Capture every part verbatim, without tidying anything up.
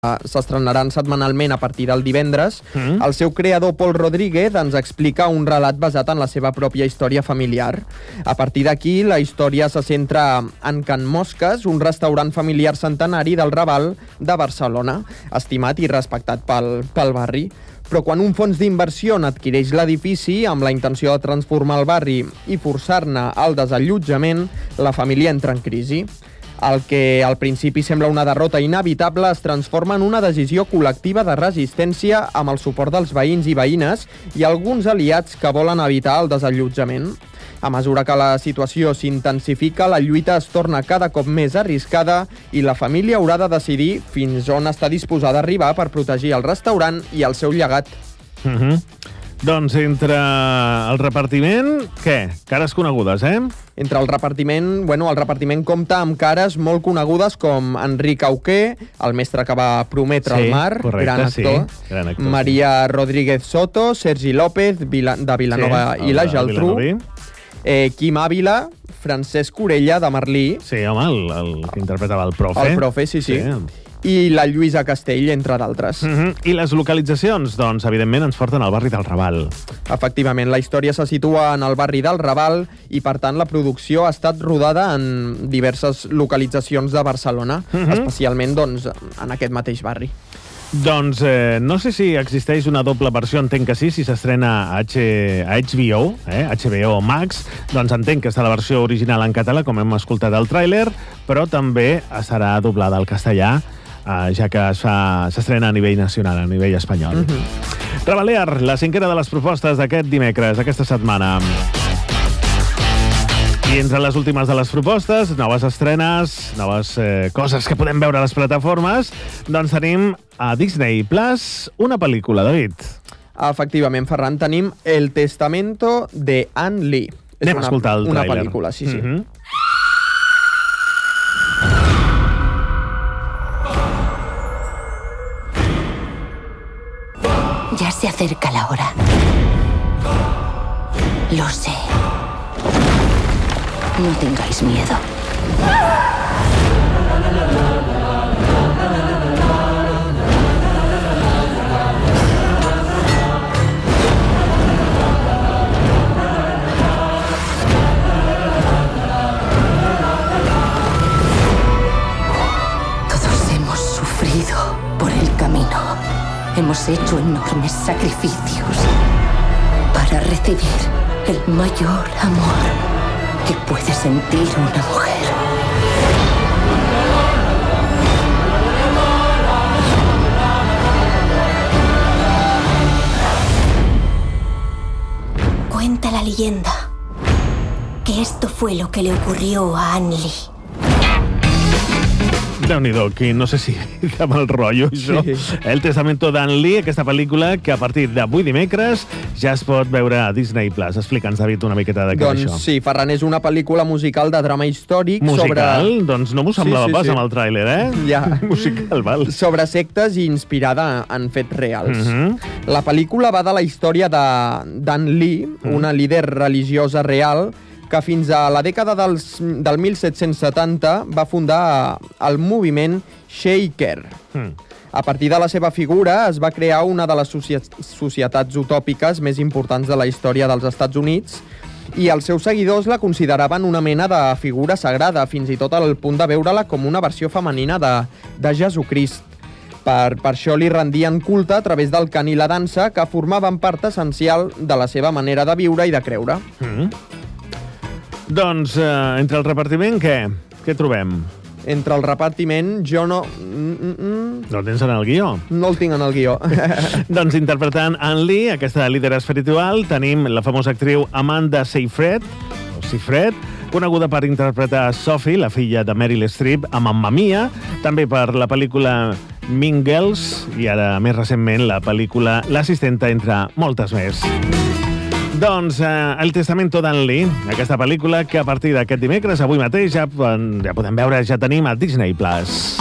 s'estrenaran setmanalment a partir del divendres. Mm. El seu creador, Pol Rodríguez, ens explica un relat basat en la seva pròpia història familiar. A partir d'aquí, la història se centra en Can Mosques, un restaurant familiar centenari del Raval de Barcelona, estimat i respectat pel, pel barri. Però quan un fons d'inversió n'adquireix l'edifici amb la intenció de transformar el barri i forçar-ne el desallotjament, la família entra en crisi. El que al principi sembla una derrota inevitable es transforma en una decisió col·lectiva de resistència amb el suport dels veïns i veïnes i alguns aliats que volen evitar el desallotjament. A mesura que la situació s'intensifica, la lluita es torna cada cop més arriscada i la família haurà de decidir fins on està disposada a arribar per protegir el restaurant i el seu llegat. Mm-hmm. Doncs entre el repartiment, què? Cares conegudes, eh? Entre el repartiment, bueno, el repartiment compta amb cares molt conegudes com Enric Auqué, el mestre que va prometre sí, el mar, correcte, gran actor, sí, gran actor Maria sí. Rodríguez Soto, Sergi López, Vila, de Vilanova sí, i la Geltrú, eh, Quim Ávila, Francesc Orella, de Merlí. Sí, home, el, el que interpretava el profe. El profe, sí, sí. sí. I la Lluïsa Castell, entre d'altres. Mm-hmm. I les localitzacions? Doncs, evidentment, ens porten al barri del Raval. Efectivament, la història se situa en el barri del Raval i, per tant, la producció ha estat rodada en diverses localitzacions de Barcelona, mm-hmm. especialment, doncs, en aquest mateix barri. Doncs eh, no sé si existeix una doble versió, entenc que sí, si s'estrena a, H... a H B O, eh? H B O Max, doncs entenc que està la versió original en català, com hem escoltat al tràiler, però també serà doblada al castellà, Uh, ja que s'estrena a nivell nacional, a nivell espanyol. Mm-hmm. Rebalear, la cinquena de les propostes d'aquest dimecres, aquesta setmana. I entre les últimes de les propostes, noves estrenes, noves eh, coses que podem veure a les plataformes, doncs tenim a Disney Plus una pel·lícula, David. Efectivament, Ferran, tenim El Testamento de Anne Lee. Anem una, a escoltar el una tràiler. Una pel·lícula, sí, sí. Mm-hmm. Ya se acerca la hora. Lo sé. No tengáis miedo. Todos hemos sufrido por el camino. Hemos hecho enormes sacrificios para recibir el mayor amor que puede sentir una mujer. Cuenta la leyenda que esto fue lo que le ocurrió a Anne Lee. Déu-n'hi-do, aquí no sé si amb el rotllo, això. Sí. El Testamento d'Anne Lee, aquesta pel·lícula que a partir d'avui dimecres ja es pot veure a Disney Plus. Explica'ns, David, una miqueta de què doncs, és això. Doncs sí, Ferran, és una pel·lícula musical de drama històric musical? sobre... Doncs no m'ho semblava sí, sí, pas sí. amb el tràiler, eh? Ja. Musical, val. Sobre sectes i inspirada en fets reals. Mm-hmm. La pel·lícula va de la història d'Anne Lee, mm. una líder religiosa real que fins a la dècada dels, del mil set-cents setanta va fundar el moviment Shaker. Mm. A partir de la seva figura es va crear una de les societats utòpiques més importants de la història dels Estats Units i els seus seguidors la consideraven una mena de figura sagrada, fins i tot al punt de veure-la com una versió femenina de, de Jesucrist. Per, per això li rendien culte a través del cant i la dansa, que formaven part essencial de la seva manera de viure i de creure. Mm. Doncs, eh, entre el repartiment, què? Què trobem? Entre el repartiment, jo no... Mm, mm, no el tens en el guió? No el tinc en el guió. Doncs interpretant Anne Lee, aquesta líder espiritual, tenim la famosa actriu Amanda Seyfried, o Seyfried, coneguda per interpretar Sophie, la filla de Meryl Streep, a Mamma Mia, també per la pel·lícula Mean Girls, i ara, més recentment, la pel·lícula L'assistenta, entre moltes més. Doncs eh, El Testamento d'Anne Lee, aquesta pel·lícula que a partir d'aquest dimecres, avui mateix, ja, ja podem veure, ja tenim a Disney Plus.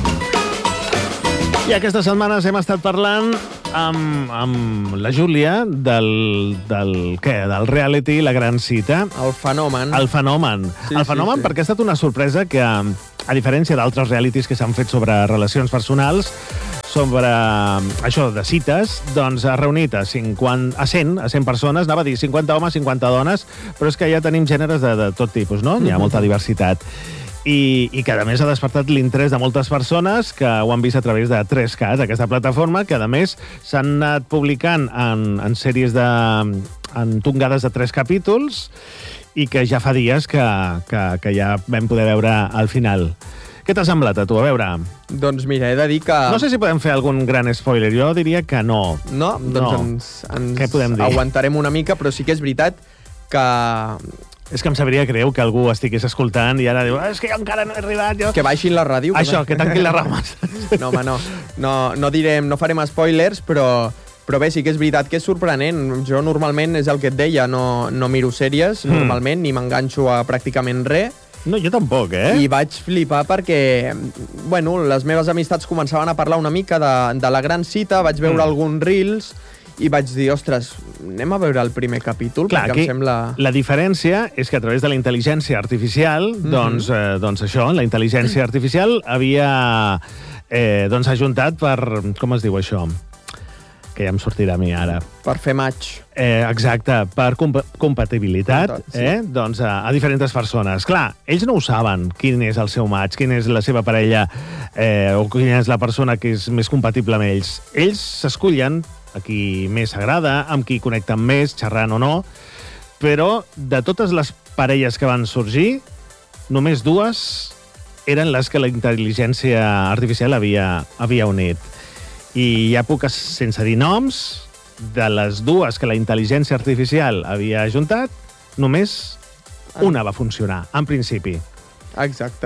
I aquestes setmanes hem estat parlant amb, amb la Júlia del, del, què? Del reality La Gran Cita. El fenomen. El fenomen. Sí, el fenomen sí, sí. Perquè ha estat una sorpresa que, a diferència d'altres realities que s'han fet sobre relacions personals, sobre això de cites, doncs ha reunit a, cinquanta, a cent, a cent persones, anava a dir cinquanta homes, cinquanta dones, però és que ja tenim gèneres de, de tot tipus, no? Hi ha molta diversitat. I, i que, a més, ha despertat l'interès de moltes persones que ho han vist a través de tres cat, aquesta plataforma, que, a més, s'han anat publicant en, en sèries de... en tongades de tres capítols i que ja fa dies que, que, que ja vam poder veure al final. Què t'ha semblat a tu? A veure... Doncs mira, he de dir que... No sé si podem fer algun gran spoiler. Jo diria que no. No? Doncs no. ens, ens Què podem dir? aguantarem una mica, però sí que és veritat que... És que em sabria greu que algú estigués escoltant i ara diu, és que jo encara no he arribat. Jo... Que baixin la ràdio. Això, que tanquin les rames. No, home, no. No, no direm, no farem spoilers, però... Però bé, sí que és veritat que és sorprenent. Jo normalment, és el que et deia, no, no miro sèries, mm. normalment, ni m'enganxo a pràcticament res. No, jo tampoc, eh? I vaig flipar perquè, bueno, les meves amistats començaven a parlar una mica de, de la gran cita, vaig veure mm. alguns reels i vaig dir, ostres, anem a veure el primer capítol, Clar, perquè em sembla... La diferència és que a través de la intel·ligència artificial, mm-hmm. doncs, eh, doncs això, la intel·ligència artificial havia eh, doncs ajuntat per... Com es diu això? Que ja em sortirà a mi ara. Per fer match. Eh, exacte, per comp compatibilitat, Compat, sí. eh, doncs a, a diferents persones. Clar, ells no ho saben quin és el seu match, quina és la seva parella eh, o quina és la persona que és més compatible amb ells. Ells s'escullen a qui més agrada, amb qui connecten més, xerrant o no, però de totes les parelles que van sorgir, només dues eren les que la intel·ligència artificial havia, havia unit. I ja puc, sense dir noms, de les dues que la intel·ligència artificial havia ajuntat, només una va funcionar, en principi. Exacte.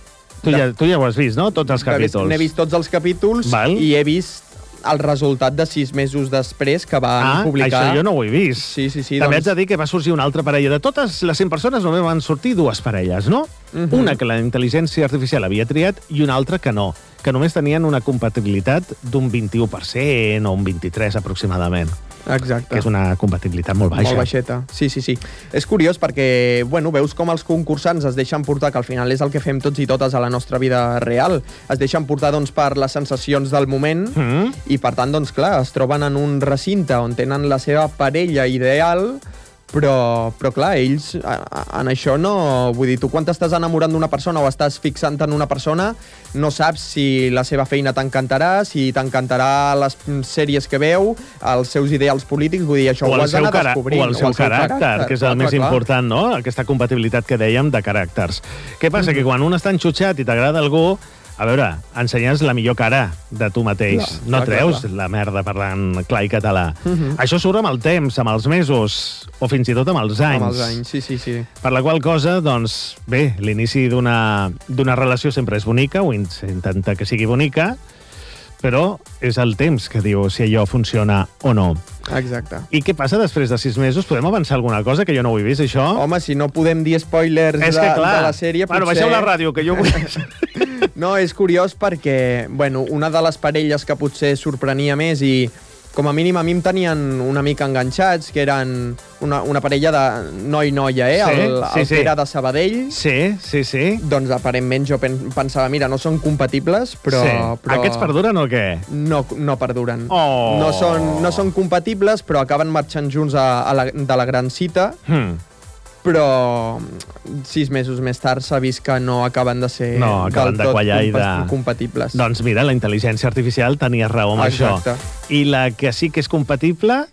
Tu ja, tu ja ho has vist, no? Tots els capítols. N'he vist tots els capítols Val. i he vist el resultat de sis mesos després que van ah, publicar... això jo no ho he vist. Sí, sí, sí. També doncs... haig de dir que va sorgir una altra parella. De totes les cent persones només van sortir dues parelles, no? Uh -huh. Una que la intel·ligència artificial havia triat i una altra que no, que només tenien una compatibilitat d'un vint-i-u per cent o un vint-i-tres aproximadament. Exacte. Que és una compatibilitat molt baixa. Molt baixeta, sí, sí, sí. És curiós perquè, bueno, veus com els concursants es deixen portar, que al final és el que fem tots i totes a la nostra vida real, es deixen portar, doncs, per les sensacions del moment mm. i, per tant, doncs, clar, es troben en un recinte on tenen la seva parella ideal, però, però clar, ells en això no... Vull dir, tu quan t'estàs enamorant d'una persona o estàs fixant en una persona, no saps si la seva feina t'encantarà, si t'encantarà les sèries que veu, els seus ideals polítics, vull dir, això ho has d'anar descobrint. O el seu, o el seu caràcter, caràcter, que és clar, el clar, més clar. important, no? Aquesta compatibilitat que dèiem de caràcters. Què passa? Mm-hmm. Que quan un està enxutxat i t'agrada algú, a veure, ensenyes la millor cara de tu mateix. Clar, no clar, treus clar, clar. la merda parlant clar i català. Uh-huh. Això surt amb el temps, amb els mesos, o fins i tot amb els anys. Amb els anys, sí, sí, sí. Per la qual cosa, doncs, bé, l'inici d'una d'una relació sempre és bonica, o intenta que sigui bonica, però és el temps que diu si allò funciona o no. Exacte. I què passa després de sis mesos? Podem avançar alguna cosa, que jo no ho he vist, això? Home, si no podem dir spoilers de, de la sèrie, bueno, potser... baixeu la ràdio, que jo vull... No, és curiós perquè, bueno, una de les parelles que potser sorprenia més i, com a mínim, a mi em tenien una mica enganxats, que eren una, una parella de noi-noia, eh? Sí, el sí, el sí. Pere de Sabadell. Sí, sí, sí. Doncs, aparentment, jo pensava, mira, no són compatibles, però... Sí. però Aquests perduren o què? No, no perduren. Oh. No, són, no són compatibles, però acaben marxant junts a, a la, de la gran cita. Hmm. Però sis mesos més tard s'ha vist que no acaben de ser no, acaben del tot de compa de... compatibles. Doncs mira, la intel·ligència artificial tenia raó amb Exacte. això. I la que sí que és compatible...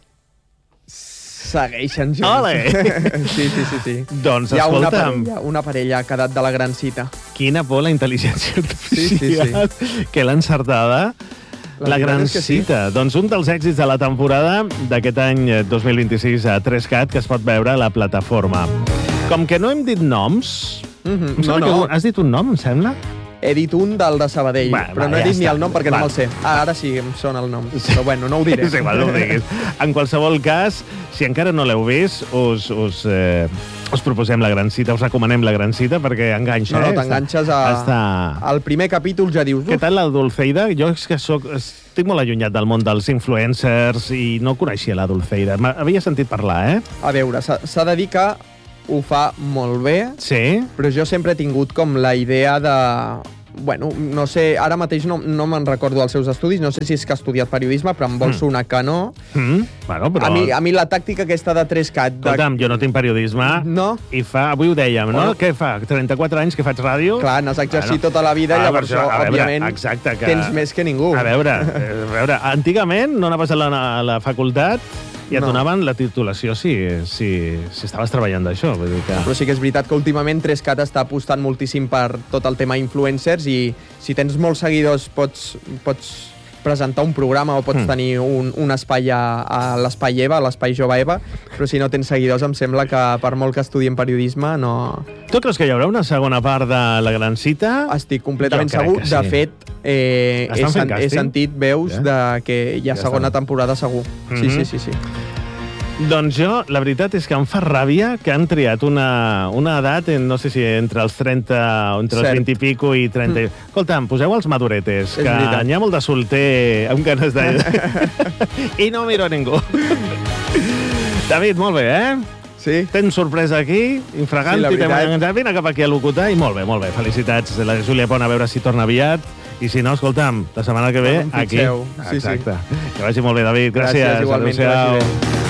Segueixen junts. Ole! Sí, sí, sí, sí. Doncs, Hi ha escolta'm... una parella, una parella ha quedat de la gran cita. Quina por la intel·ligència artificial. Sí, sí, sí. Que l'ha encertada. La, la gran cita. Sí. Doncs un dels èxits de la temporada d'aquest any dos mil vint-i-sis a tres cat que es pot veure a la plataforma. Com que no hem dit noms... Mm-hmm. No, no. Has dit un nom, em sembla? He dit un del de Sabadell, va, però va, no he ja dit està. ni el nom perquè va. no me'l sé. Ah, ara sí, em sona el nom. Però bueno, no ho diré. És igual, no ho diguis. En qualsevol cas, si encara no l'heu vist, us, us, eh, us proposem la gran cita, us recomanem la gran cita perquè enganxa. No, no, eh? t'enganxes a... Està... Al primer capítol ja dius... Uf. Què tal la Dulceida? Jo és que soc... estic molt allunyat del món dels influencers i no coneixia la Dulceida. Havia sentit parlar, eh? A veure, s'ha de dir que ho fa molt bé, sí. però jo sempre he tingut com la idea de bueno, no sé, ara mateix no, no me'n recordo els seus estudis, no sé si és que ha estudiat periodisme, però em vol Mm. sonar que no. Mm, bueno, però... A mi, a mi la tàctica aquesta de tres cat... De... Escolta'm, jo no tinc periodisme. No? I fa, avui ho dèiem, no? Bueno. Què fa? trenta-quatre anys que faig ràdio? Clar, n'has exercit Bueno. tota la vida i Ah, llavors, per això, a veure, òbviament, exacte, que... tens més que ningú. A veure, eh, a veure, antigament no anaves a la, a la facultat i et No. donaven la titulació si, si, si estaves treballant d'això. Vull dir que... Però sí que és veritat que últimament tres cat està apostant moltíssim per tot el tema influencers i si tens molts seguidors pots, pots presentar un programa o pots Mm. mm. tenir un, un espai a, a l'Espai Eva, a l'Espai Jove Eva, però si no tens seguidors em sembla que per molt que estudien periodisme no... Tu creus que hi haurà una segona part de La Gran Cita? Estic completament Jo crec segur. que sí. De fet, eh, he, Estan fent sen he càsting? sentit veus Ja? de que hi ha Ja segona estan. temporada segur. Sí, Mhm. sí, sí, sí. Doncs jo, la veritat és que em fa ràbia que han triat una, una edat, en, no sé si entre els trenta, o entre els Cert. vint i pico i trenta... Mm. Escolta'm, poseu els maduretes, És que veritat. n'hi ha molt de solter amb ganes de... I no miro a ningú. David, molt bé, eh? Sí? Tens sorpresa aquí, infragant, Sí, la i veritat. vine cap aquí a locutar, i molt bé, molt bé, felicitats. La Júlia Pont, a veure si torna aviat, i si no, escolta'm, la setmana que ve, Em aquí. fitxeu. Sí, sí. Exacte. Que vagi molt bé, David. Gràcies. Gràcies, igualment, que Adéu-siau. vagi bé.